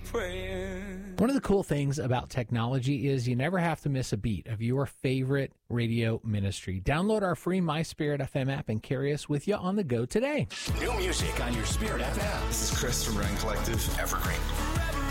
praying. One of the cool things about technology is you never have to miss a beat of your favorite radio ministry. Download our free My Spirit FM app and carry us with you on the go today. New music on your Spirit FM. This is Chris from Rain Collective. Evergreen.